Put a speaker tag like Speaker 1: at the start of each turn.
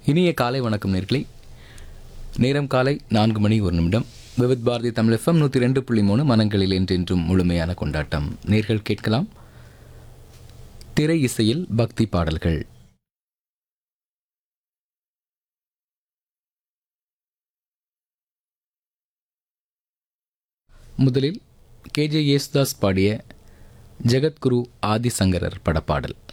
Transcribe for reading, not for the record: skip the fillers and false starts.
Speaker 1: இனிய காலை வணக்கம் நேர்களே. நேரம் காலை 4:01 விவித் பாரதி தமிழ் FM 102.3 மனங்களில் என்றென்றும் முழுமையான கொண்டாட்டம். நேர்கள் கேட்கலாம் திரை இசையில் பக்தி பாடல்கள். முதலில் KJ யேசுதாஸ் பாடிய ஜெகத்குரு ஆதிசங்கரர் படப்பாடல்.